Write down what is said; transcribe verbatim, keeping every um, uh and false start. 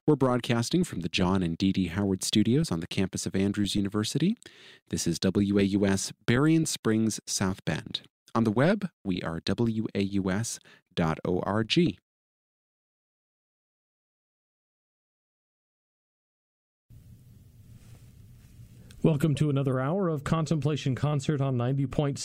We're broadcasting from the John and Dee Dee Howard Studios on the campus of Andrews University. This is W A U S Berrien Springs, South Bend. On the web, we are W A U S dot org. Welcome to another hour of Contemplation Concert on ninety point